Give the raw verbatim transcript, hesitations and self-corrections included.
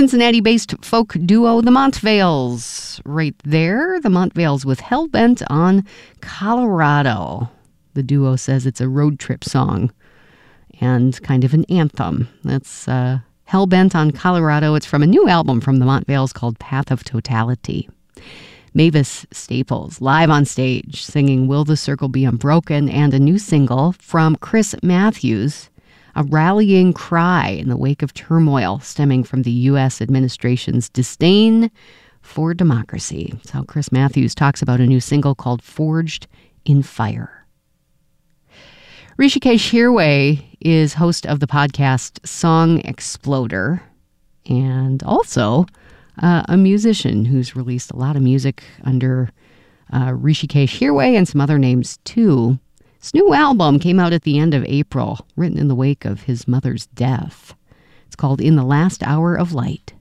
Cincinnati-based folk duo The Montvales. Right there, The Montvales with Hellbent on Colorado. The duo says it's a road trip song and kind of an anthem. That's uh, Hellbent on Colorado. It's from a new album from The Montvales called Path of Totality. Mavis Staples, live on stage, singing Will the Circle Be Unbroken, and a new single from Chris Matthews, a rallying cry in the wake of turmoil stemming from the U S administration's disdain for democracy. That's how Chris Matthews talks about a new single called Forged in Fire. Rishikesh Hirway is host of the podcast Song Exploder, and also uh, a musician who's released a lot of music under uh, Rishikesh Hirway and some other names too. His new album came out at the end of April, written in the wake of his mother's death. It's called In the Last Hour of Light.